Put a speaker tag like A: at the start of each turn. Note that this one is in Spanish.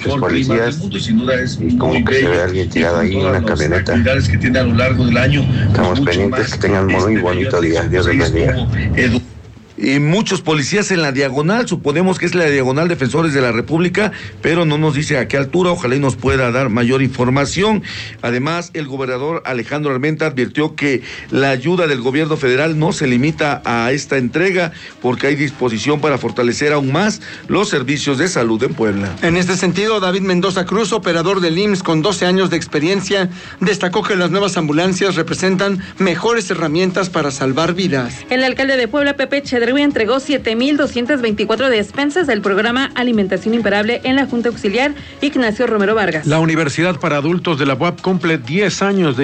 A: muchos policías y como que se ve alguien tirado ahí en una camioneta. Estamos pendientes, que tengan muy bonito día. Dios les bendiga.
B: Y muchos policías en la diagonal, suponemos que es la diagonal Defensores de la República, pero no nos dice a qué altura, ojalá y nos pueda dar mayor información. Además, el gobernador Alejandro Armenta advirtió que la ayuda del gobierno federal no se limita a esta entrega, porque hay disposición para fortalecer aún más los servicios de salud en Puebla.
C: En este sentido, David Mendoza Cruz, operador del IMSS con 12 años de experiencia, destacó que las nuevas ambulancias representan mejores herramientas para salvar vidas.
D: El alcalde de Puebla, Pepe Chedrui, entregó 7,224 despensas del programa Alimentación Imparable en la Junta Auxiliar Ignacio Romero Vargas.
E: La Universidad para Adultos de la UAP cumple 10 años de